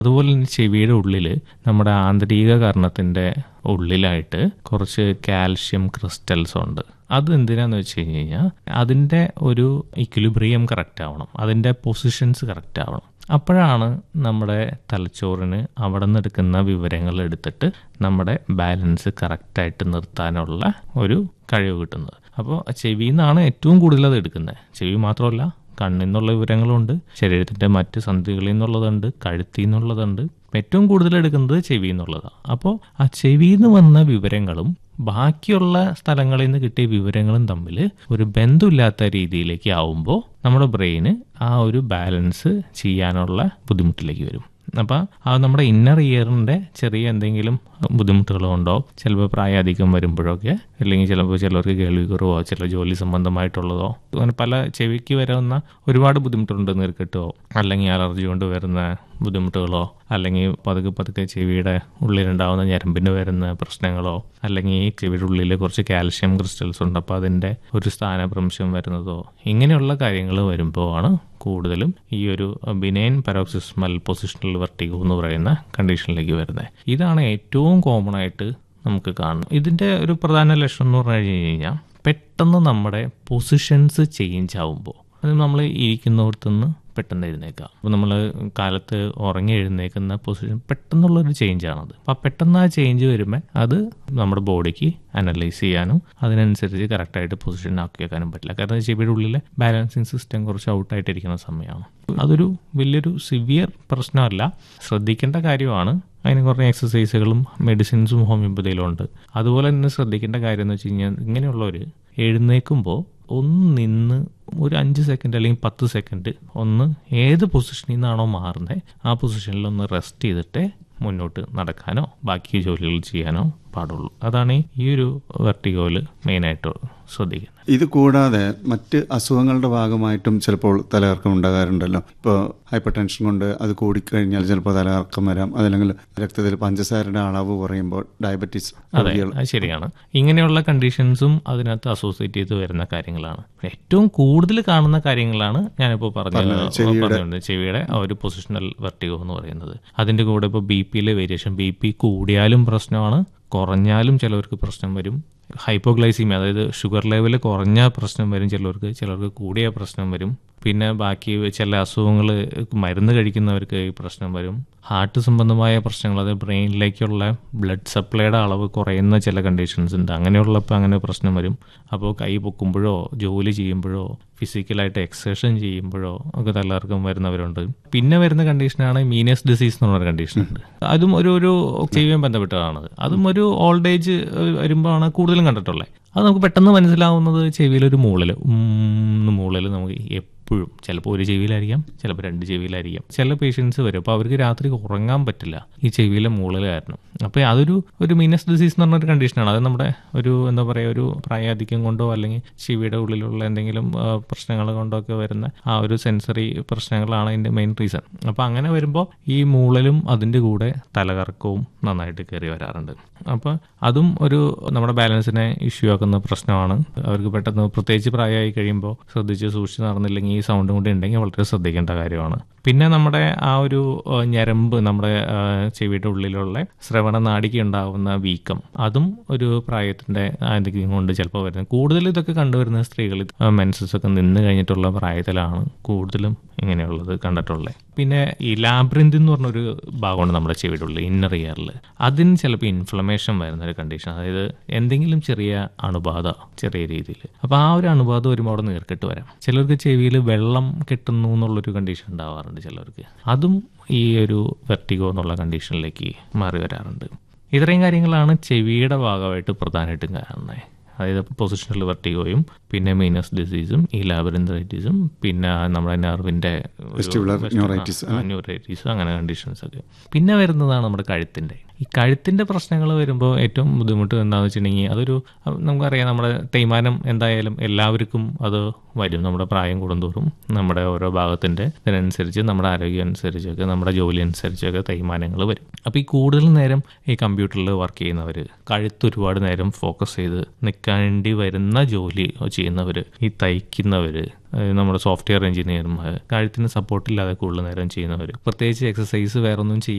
അതുപോലെ തന്നെ ചെവിയുടെ ഉള്ളിൽ നമ്മുടെ ആന്തരിക കർണത്തിൻ്റെ ഉള്ളിലായിട്ട് കുറച്ച് കാൽഷ്യം ക്രിസ്റ്റൽസ് ഉണ്ട്. അത് എന്തിനാന്ന് വെച്ച് കഴിഞ്ഞാൽ അതിൻ്റെ ഒരു ഇക്വിലിബ്രിയം കറക്റ്റ് ആവണം, അതിൻ്റെ പൊസിഷൻസ് കറക്റ്റ് ആവണം. അപ്പോഴാണ് നമ്മുടെ തലച്ചോറിന് അവിടെ നിന്ന് എടുക്കുന്ന വിവരങ്ങൾ എടുത്തിട്ട് നമ്മുടെ ബാലൻസ് കറക്റ്റായിട്ട് നിർത്താനുള്ള ഒരു കഴിവ് കിട്ടുന്നത്. അപ്പോൾ ചെവിയിൽ നിന്നാണ് ഏറ്റവും കൂടുതൽ അത് എടുക്കുന്നത്. ചെവി മാത്രമല്ല, കണ്ണിൽ നിന്നുള്ള വിവരങ്ങളുണ്ട്, ശരീരത്തിൻ്റെ മറ്റ് സന്ധികളിൽ നിന്നുള്ളതുണ്ട്, കഴുത്തിൽ നിന്നുള്ളതുണ്ട്. ഏറ്റവും കൂടുതൽ എടുക്കുന്നത് ചെവിയിൽ നിന്നുള്ളതാണ്. അപ്പോൾ ആ ചെവിയിൽ നിന്ന് വന്ന വിവരങ്ങളും ബാക്കിയുള്ള സ്ഥലങ്ങളിൽ നിന്ന് കിട്ടിയ വിവരങ്ങളും തമ്മിൽ ഒരു ബന്ധമില്ലാത്ത രീതിയിലേക്ക് ആവുമ്പോൾ നമ്മുടെ ബ്രെയിന് ആ ഒരു ബാലൻസ് ചെയ്യാനുള്ള ബുദ്ധിമുട്ടിലേക്ക് വരും. അപ്പം അത് നമ്മുടെ ഇന്നർ ഇയറിൻ്റെ ചെറിയ എന്തെങ്കിലും ബുദ്ധിമുട്ടുകളുണ്ടോ, ചിലപ്പോൾ പ്രായാധികം വരുമ്പോഴൊക്കെ, അല്ലെങ്കിൽ ചിലപ്പോൾ ചിലർക്ക് കേൾവിക്കുറവോ, ചില ജോലി സംബന്ധമായിട്ടുള്ളതോ, അങ്ങനെ പല ചെവിക്ക് വരുന്ന ഒരുപാട് ബുദ്ധിമുട്ടുണ്ട്. നീർക്കെട്ടോ അല്ലെങ്കിൽ അലർജി കൊണ്ട് വരുന്ന ബുദ്ധിമുട്ടുകളോ, അല്ലെങ്കിൽ പതുക്കെ ചെവിയുടെ ഉള്ളിലുണ്ടാകുന്ന ഞരമ്പിന് വരുന്ന പ്രശ്നങ്ങളോ, അല്ലെങ്കിൽ ഈ ചെവിയുടെ ഉള്ളിൽ കുറച്ച് കാൽഷ്യം ക്രിസ്റ്റൽസ് ഉണ്ട്, അപ്പോൾ അതിൻ്റെ ഒരു സ്ഥാനഭ്രംശം വരുന്നതോ, ഇങ്ങനെയുള്ള കാര്യങ്ങൾ വരുമ്പോൾ ആണ് കൂടുതലും ഈ ഒരു ബിനൈൻ പാരോക്സിസ്മൽ പൊസിഷണൽ വെർട്ടിഗോ എന്ന് പറയുന്ന കണ്ടീഷനിലേക്ക് വരുന്നത്. ഇതാണ് ഏറ്റവും കോമൺ ആയിട്ട് നമുക്ക് കാണുന്നത്. ഇതിൻ്റെ ഒരു പ്രധാന ലക്ഷണം എന്ന് പറഞ്ഞു കഴിഞ്ഞാൽ പെട്ടെന്ന് നമ്മുടെ പൊസിഷൻസ് ചേഞ്ച് ആവുമ്പോൾ, അത് നമ്മൾ ഇരിക്കുന്നിടത്തുനിന്ന് പെട്ടെന്ന് എഴുന്നേക്കാം. അപ്പോൾ നമ്മൾ കാലത്ത് ഉറങ്ങി എഴുന്നേക്കുന്ന പൊസിഷൻ പെട്ടെന്നുള്ളൊരു ചേഞ്ചാണത്. അപ്പോൾ പെട്ടെന്ന് ആ ചേഞ്ച് വരുമ്പോൾ അത് നമ്മുടെ ബോഡിക്ക് അനലൈസ് ചെയ്യാനും അതിനനുസരിച്ച് കറക്റ്റായിട്ട് പൊസിഷൻ ആക്കി വെക്കാനും പറ്റില്ല. കാരണം ചെവിയുടെ ഉള്ളിലെ ബാലൻസിങ് സിസ്റ്റം കുറച്ച് ഔട്ടായിട്ടിരിക്കുന്ന സമയമാണ്. അതൊരു വലിയൊരു സിവിയർ പ്രശ്നമല്ല, ശ്രദ്ധിക്കേണ്ട കാര്യമാണ്. അതിന് കുറേ എക്സസൈസുകളും മെഡിസിൻസും ഹോമിയോപ്പതിയിലും ഉണ്ട്. അതുപോലെ തന്നെ ശ്രദ്ധിക്കേണ്ട കാര്യം എന്ന് വെച്ച് കഴിഞ്ഞാൽ, ഇങ്ങനെയുള്ളവർ എഴുന്നേൽക്കുമ്പോൾ ഒന്ന് നിന്ന് ഒരു 5 സെക്കൻഡ് അല്ലെങ്കിൽ 10 സെക്കൻഡ് ഒന്ന് ഏത് പൊസിഷനിൽ നിന്നാണോ മാറുന്നത് ആ പൊസിഷനിൽ ഒന്ന് റെസ്റ്റ് ചെയ്തിട്ട് മുന്നോട്ട് നടക്കാനോ ബാക്കി ജോലികൾ ചെയ്യാനോ പാടുള്ളൂ. അതാണ് ഈ ഒരു വെർട്ടിഗോയിൽ മെയിനായിട്ട് ശ്രദ്ധിക്കുന്നത്. ഇത് കൂടാതെ മറ്റ് അസുഖങ്ങളുടെ ഭാഗമായിട്ടും ചിലപ്പോൾ തലകറക്കം ഉണ്ടാകാറുണ്ടല്ലോ. ഇപ്പോൾ ഹൈപ്പർ ടെൻഷൻ കൊണ്ട് അത് കൂടിക്കഴിഞ്ഞാൽ ചിലപ്പോൾ തലകറക്കം വരാം, അതല്ലെങ്കിൽ രക്തത്തിൽ പഞ്ചസാരയുടെ അളവ് കുറയുമ്പോൾ ഡയബറ്റീസ്. അതെ, അത് ശരിയാണ്. ഇങ്ങനെയുള്ള കണ്ടീഷൻസും അതിനകത്ത് അസോസിയേറ്റ് ചെയ്ത് വരുന്ന കാര്യങ്ങളാണ്. ഏറ്റവും കൂടുതൽ കാണുന്ന കാര്യങ്ങളാണ് ഞാനിപ്പോൾ പറഞ്ഞത്, ചെവിയുടെ ഒരു പൊസിഷണൽ വെർട്ടിഗോ എന്ന് പറയുന്നത്. അതിൻ്റെ കൂടെ ഇപ്പോൾ BP-യിലെ വേരിയേഷൻ, BP കൂടിയാലും പ്രശ്നമാണ്, കുറഞ്ഞാലും ചിലവർക്ക് പ്രശ്നം വരും. ഹൈപ്പോഗ്ലൈസീമിയ, അതായത് ഷുഗർ ലെവൽ കുറഞ്ഞ പ്രശ്നം വരും ചിലർക്ക് കൂടിയ പ്രശ്നം വരും. പിന്നെ ബാക്കി ചില അസുഖങ്ങൾ മരുന്ന് കഴിക്കുന്നവർക്ക് ഈ പ്രശ്നം വരും. ഹാർട്ട് സംബന്ധമായ പ്രശ്നങ്ങൾ, അതായത് ബ്രെയിനിലേക്കുള്ള ബ്ലഡ് സപ്ലൈയുടെ അളവ് കുറയുന്ന ചില കണ്ടീഷൻസ് ഉണ്ട്. അങ്ങനെയുള്ളപ്പോൾ അങ്ങനെ പ്രശ്നം വരും. അപ്പോൾ കൈ പൊക്കുമ്പോഴോ ജോലി ചെയ്യുമ്പോഴോ ഫിസിക്കലായിട്ട് എക്സർസൈസ് ചെയ്യുമ്പോഴോ ഒക്കെ തലകറക്കം വരുന്നവരുണ്ട്. പിന്നെ വരുന്ന കണ്ടീഷനാണ് മീനിയസ് ഡിസീസ് എന്ന് പറഞ്ഞ കണ്ടീഷൻ ഉണ്ട്. അതും ഒരു ചെവിയുമായി ബന്ധപ്പെട്ടതാണത്. അതും ഒരു ഓൾഡ് ഏജ് വരുമ്പോഴാണ് കൂടുതലും കണ്ടിട്ടുള്ളത്. അത് നമുക്ക് പെട്ടെന്ന് മനസ്സിലാവുന്നത് ചെവിയിലൊരു മൂളൽ നമുക്ക് എപ്പോഴും, ചിലപ്പോൾ ഒരു ചെവിയിലായിരിക്കാം, ചിലപ്പോൾ 2 ചെവിയിലായിരിക്കാം. ചില പേഷ്യൻസ് വരും, അപ്പോൾ അവർക്ക് രാത്രി ഉറങ്ങാൻ പറ്റില്ല ഈ ചെവിയിലെ മൂളൽ കാരണം. അപ്പോൾ അതൊരു മീനസ് ഡിസീസ് എന്ന് പറഞ്ഞൊരു കണ്ടീഷനാണ്. അത് നമ്മുടെ ഒരു പ്രായാധിക്യം കൊണ്ടോ അല്ലെങ്കിൽ ചെവിയുടെ ഉള്ളിലുള്ള എന്തെങ്കിലും പ്രശ്നങ്ങൾ കൊണ്ടോ ഒക്കെ വരുന്ന ആ ഒരു സെൻസറി പ്രശ്നങ്ങളാണ് അതിൻ്റെ മെയിൻ റീസൺ. അപ്പോൾ അങ്ങനെ വരുമ്പോൾ ഈ മൂളലും അതിൻ്റെ കൂടെ തലകറക്കവും നന്നായിട്ട് കയറി വരാറുണ്ട്. അപ്പോൾ അതും നമ്മുടെ ബാലൻസിനെ ഇഷ്യൂ ആക്കുന്ന പ്രശ്നമാണ്. അവർക്ക് പെട്ടെന്ന്, പ്രത്യേകിച്ച് പ്രായമായി കഴിയുമ്പോൾ ശ്രദ്ധിച്ച് സൂക്ഷിച്ച് നടന്നില്ലെങ്കിൽ ഈ സൗണ്ടും കൂടി ഉണ്ടെങ്കിൽ വളരെ ശ്രദ്ധിക്കേണ്ട കാര്യമാണ്. പിന്നെ നമ്മുടെ ആ ഒരു ഞരമ്പ്, നമ്മുടെ ചെവിയുടെ ഉള്ളിലുള്ള ശ്രവണ നാഡിക്ക് ഉണ്ടാകുന്ന വീക്കം, അതും ഒരു പ്രായത്തിൻ്റെ ആധിക്യം കൊണ്ട് ചിലപ്പോൾ വരുന്നത്. കൂടുതൽ ഇതൊക്കെ കണ്ടുവരുന്ന സ്ത്രീകൾ മെൻസസ് ഒക്കെ നിന്ന് കഴിഞ്ഞിട്ടുള്ള പ്രായത്തിലാണ് കൂടുതലും ഇങ്ങനെയുള്ളത് കണ്ടിട്ടുള്ളത്. പിന്നെ ഈ ലാബ്രിന്ത് എന്ന് പറഞ്ഞൊരു ഭാഗമുണ്ട് നമ്മുടെ ചെവിയുടെ ഉള്ളിൽ, ഇന്നർ ഇയറിൽ. അതിന് ചിലപ്പോൾ ഇൻഫ്ലമേഷൻ വരുന്ന ഒരു കണ്ടീഷൻ, അതായത് എന്തെങ്കിലും ചെറിയ അണുബാധ ചെറിയ രീതിയിൽ. അപ്പോൾ ആ ഒരു അണുബാധ വരുമ്പോൾ അവിടെ നീർക്കെട്ട് വരാം. ചിലർക്ക് ചെവിയിൽ വെള്ളം കെട്ടുന്നു എന്നുള്ളൊരു കണ്ടീഷൻ ഉണ്ടാവാറുണ്ട് ചിലർക്ക്. അതും ഈ ഒരു വെർട്ടിഗോ എന്നുള്ള കണ്ടീഷനിലേക്ക് മാറി വരാറുണ്ട്. ഇത്രയും കാര്യങ്ങളാണ് ചെവിയുടെ ഭാഗമായിട്ട് പ്രധാനമായിട്ടും കാണുന്നത്. അതായത് പൊസിഷണൽ വെർട്ടിഗോയും പിന്നെ മീനസ് ഡിസീസും ഈ ലാബിറിന്തൈറ്റിസും പിന്നെ നമ്മുടെ നെർവിൻ്റെ ന്യൂറൈറ്റിസ് അങ്ങനെ കണ്ടീഷൻസ് ഒക്കെ. പിന്നെ വരുന്നതാണ് നമ്മുടെ കഴുത്തിൻ്റെ. ഈ കഴുത്തിൻ്റെ പ്രശ്നങ്ങൾ വരുമ്പോൾ ഏറ്റവും ബുദ്ധിമുട്ട് എന്താണെന്ന് വെച്ചിട്ടുണ്ടെങ്കിൽ അതൊരു നമുക്കറിയാം, നമ്മുടെ തേയ്മാനം എന്തായാലും എല്ലാവർക്കും അത് വരും. നമ്മുടെ പ്രായം കൂടുന്തോറും നമ്മുടെ ഓരോ ഭാഗത്തിൻ്റെ ഇതിനനുസരിച്ച് നമ്മുടെ ആരോഗ്യം അനുസരിച്ചൊക്കെ നമ്മുടെ ജോലി അനുസരിച്ചൊക്കെ തേയ്മാനങ്ങൾ വരും. അപ്പോൾ ഈ കൂടുതൽ നേരം ഈ കമ്പ്യൂട്ടറിൽ വർക്ക് ചെയ്യുന്നവർ, കഴുത്ത് ഒരുപാട് നേരം ഫോക്കസ് ചെയ്ത് നിൽക്കേണ്ടി വരുന്ന ജോലി ചെയ്യുന്നവർ, ഈ തയ്ക്കുന്നവർ, നമ്മുടെ സോഫ്റ്റ്വെയർ എഞ്ചിനീയർമാർ, കഴുത്തിന് സപ്പോർട്ടില്ലാതെ കൂടുതൽ നേരം ചെയ്യുന്നവർ, പ്രത്യേകിച്ച് എക്സസൈസ് വേറൊന്നും